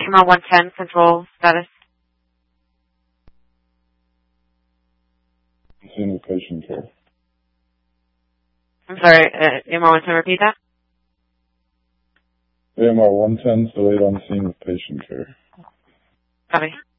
AMR 110, control status. Scene of patient care. I'm sorry, AMR 110, repeat that? AMR 110, delayed on scene with patient care. Copy.